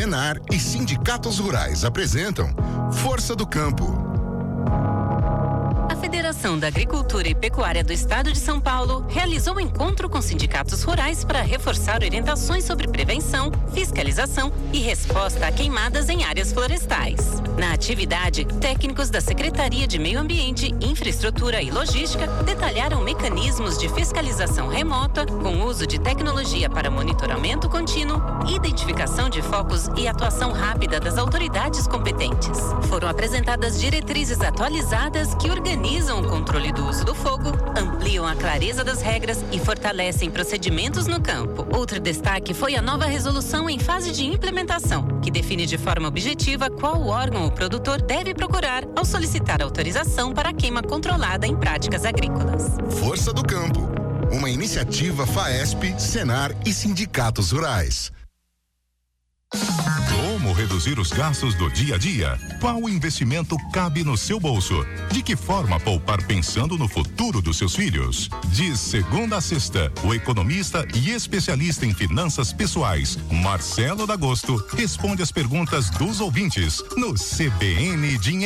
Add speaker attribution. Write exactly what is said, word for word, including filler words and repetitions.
Speaker 1: Senar e sindicatos rurais apresentam Força do Campo.
Speaker 2: A Federação da Agricultura e Pecuária do Estado de São Paulo realizou um encontro com sindicatos rurais para reforçar orientações sobre prevenção, fiscalização e resposta a queimadas em áreas florestais. Na atividade, técnicos da Secretaria de Meio Ambiente, Infraestrutura e Logística detalharam mecanismos de fiscalização remota com uso de tecnologia para monitoramento contínuo, identificação de focos e atuação rápida das autoridades competentes. Foram apresentadas diretrizes atualizadas que organizam o controle do uso do fogo, ampliam a clareza das regras e fortalecem procedimentos no campo. Outro destaque foi a nova resolução em fase de implementação, que define de forma objetiva qual órgão o produtor deve procurar ao solicitar autorização para a queima controlada em práticas agrícolas.
Speaker 1: Força do Campo, uma iniciativa FAESP, Senar e sindicatos rurais.
Speaker 3: Como reduzir os gastos do dia a dia? Qual investimento cabe no seu bolso? De que forma poupar pensando no futuro dos seus filhos? De segunda a sexta, o economista e especialista em finanças pessoais, Marcelo D'Agosto, responde as perguntas dos ouvintes no C B N Dinheiro.